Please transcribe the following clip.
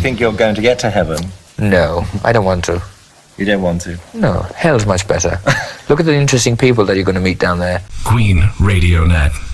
think you're going to get to heaven? No, I don't want to. You don't want to? No, hell's much better. Look at the interesting people that you're going to meet down there. Queen Radio Net.